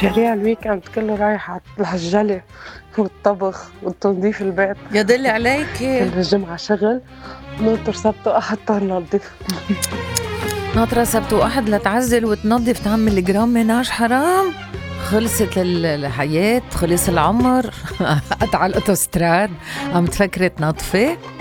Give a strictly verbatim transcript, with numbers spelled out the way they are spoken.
شهرية الويكند كله رايح على الجلي والطبخ وتنظيف البيت. يا دلي عليكي. كل الجمعة شغل، ننطر سبت وأحد تنظف. ناطرة سبت وأحد لتعزل وتنظف تعمل جرام مناش حرام. خلصت الحياة، خلص العمر. قطع الأوتوستراد عم تفكري تنظفي.